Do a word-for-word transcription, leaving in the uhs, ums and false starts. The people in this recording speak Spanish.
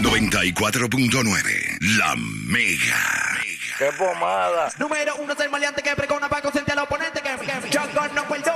noventa y cuatro punto nueve. La Mega. ¡Qué pomada! Número uno es el maleante que pregona para consciente al oponente que, que yo no puedo.